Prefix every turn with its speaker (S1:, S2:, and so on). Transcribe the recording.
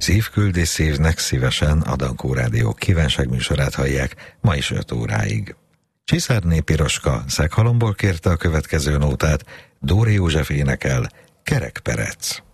S1: Szívküldi szívnek szívesen a Dankó Rádió kívánságműsorát hallják ma is 5 óráig. Csiszárné Piroska Szeghalomból kérte a következő nótát, Dóri József énekel, Kerekperec.